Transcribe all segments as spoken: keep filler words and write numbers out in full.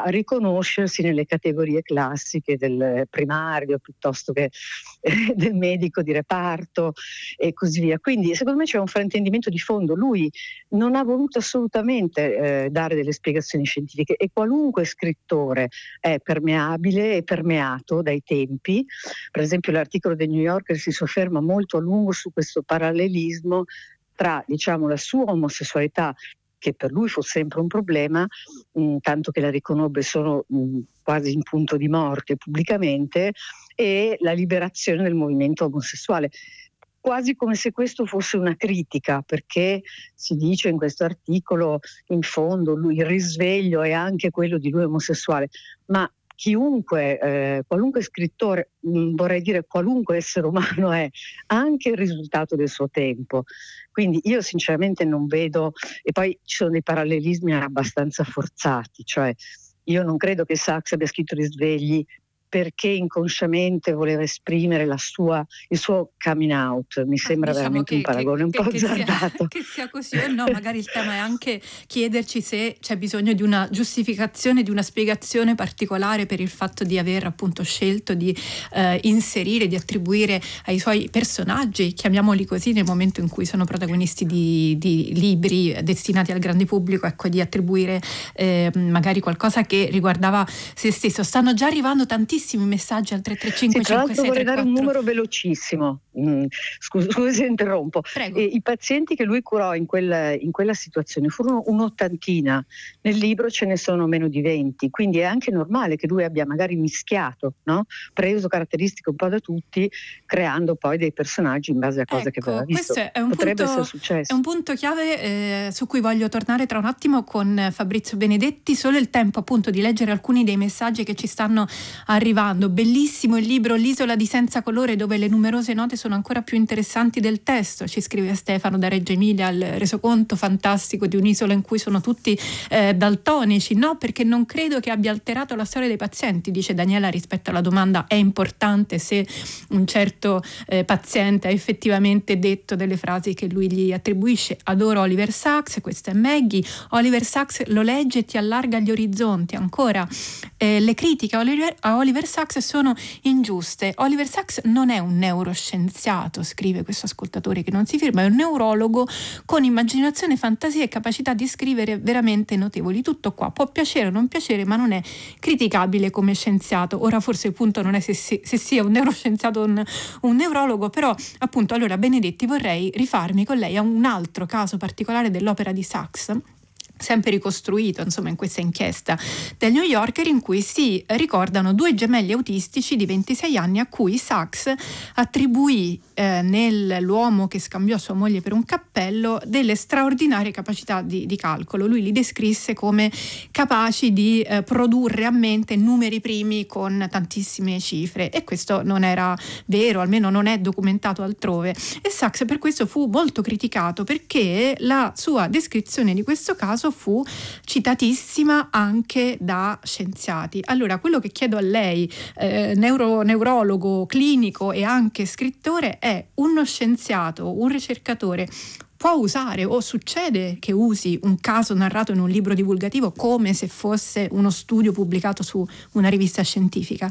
a riconoscersi nelle categorie classiche del primario piuttosto che eh, del medico di reparto e così via. Quindi secondo me c'è un fraintendimento di fondo. Lui non ha voluto assolutamente eh, dare delle spiegazioni scientifiche, e qualunque scrittore è permeabile e permeato dai tempi. Per esempio l'articolo del New Yorker si sofferma molto a lungo su questo parallelismo tra, diciamo, la sua omosessualità, che per lui fu sempre un problema, mh, tanto che la riconobbe solo mh, quasi in punto di morte pubblicamente, e la liberazione del movimento omosessuale, quasi come se questo fosse una critica, perché si dice in questo articolo, in fondo, lui, il risveglio è anche quello di lui omosessuale, ma chiunque, eh, qualunque scrittore, mh, vorrei dire qualunque essere umano, è anche il risultato del suo tempo. Quindi io sinceramente non vedo, e poi ci sono dei parallelismi abbastanza forzati, cioè io non credo che Sachs abbia scritto Risvegli perché inconsciamente voleva esprimere la sua, il suo coming out. Mi sembra Ah, diciamo veramente che, un paragone che, un che, po' che, sia, azzardato. che sia così o no, magari il tema è anche chiederci se c'è bisogno di una giustificazione, di una spiegazione particolare per il fatto di aver appunto scelto di eh, inserire, di attribuire ai suoi personaggi, chiamiamoli così, nel momento in cui sono protagonisti di, di libri destinati al grande pubblico, ecco, di attribuire eh, magari qualcosa che riguardava se stesso. Stanno già arrivando tantissimi messaggi al tre tre cinque Sì, tra cinque l'altro sei tre vorrei dare un quattro. numero velocissimo. Mm, scusi, scusi se interrompo. Prego. E i pazienti che lui curò in, quel, in quella situazione furono un'ottantina. Nel libro ce ne sono meno di venti, quindi è anche normale che lui abbia magari mischiato, no? Preso caratteristiche un po' da tutti, creando poi dei personaggi in base a cose Ecco, che aveva visto. questo è un Potrebbe punto, essere è successo. un punto chiave eh, su cui voglio tornare tra un attimo con Fabrizio Benedetti. Solo il tempo appunto di leggere alcuni dei messaggi che ci stanno arrivando. Bellissimo il libro L'isola di senza colore, dove le numerose note sono ancora più interessanti del testo, ci scrive Stefano da Reggio Emilia. Il resoconto fantastico di un'isola in cui sono tutti eh, daltonici. No, perché non credo che abbia alterato la storia dei pazienti, dice Daniela rispetto alla domanda: è importante se un certo eh, paziente ha effettivamente detto delle frasi che lui gli attribuisce. Adoro Oliver Sacks, questa è Maggie. Oliver Sacks lo legge e ti allarga gli orizzonti. Ancora eh, le critiche a Oliver, a Oliver Sacks sono ingiuste. Oliver Sacks non è un neuroscienziato, scrive questo ascoltatore che non si firma, è un neurologo con immaginazione, fantasia e capacità di scrivere veramente notevoli. Tutto qua, può piacere o non piacere, ma non è criticabile come scienziato. Ora forse il punto non è se, si, se sia un neuroscienziato o un, un neurologo, però appunto, allora Benedetti, vorrei rifarmi con lei a un altro caso particolare dell'opera di Sacks, sempre ricostruito insomma in questa inchiesta del New Yorker, in cui si ricordano due gemelli autistici di ventisei anni a cui Sacks attribuì eh, nell'uomo che scambiò sua moglie per un cappello delle straordinarie capacità di, di calcolo. Lui li descrisse come capaci di eh, produrre a mente numeri primi con tantissime cifre, e questo non era vero, almeno non è documentato altrove, e Sacks per questo fu molto criticato, perché la sua descrizione di questo caso fu citatissima anche da scienziati. Allora, quello che chiedo a lei, eh, neuro, neurologo, clinico e anche scrittore, è: uno scienziato, un ricercatore può usare, o succede che usi, un caso narrato in un libro divulgativo come se fosse uno studio pubblicato su una rivista scientifica?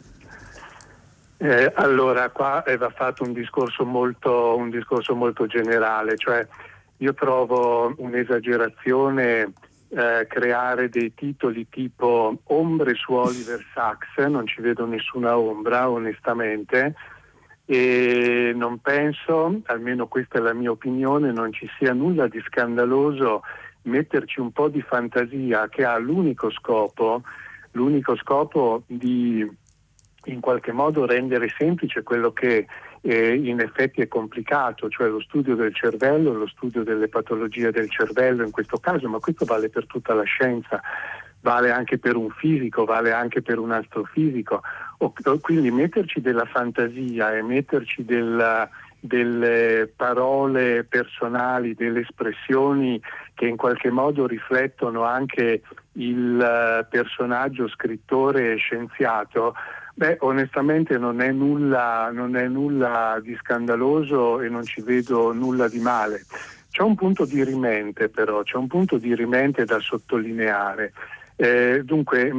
Eh, allora, qua va fatto un discorso molto, un discorso molto generale, cioè io trovo un'esagerazione eh, creare dei titoli tipo ombre su Oliver Sacks, non ci vedo nessuna ombra onestamente, e non penso, almeno questa è la mia opinione, non ci sia nulla di scandaloso metterci un po' di fantasia che ha l'unico scopo, l'unico scopo di in qualche modo rendere semplice quello che eh, in effetti è complicato, cioè lo studio del cervello, lo studio delle patologie del cervello in questo caso, ma questo vale per tutta la scienza, vale anche per un fisico, vale anche per un astrofisico. O, quindi metterci della fantasia e metterci della, delle parole personali, delle espressioni che in qualche modo riflettono anche il personaggio scrittore e scienziato, beh, onestamente non è nulla, non è nulla di scandaloso e non ci vedo nulla di male. C'è un punto dirimente però, c'è un punto dirimente da sottolineare. Eh, dunque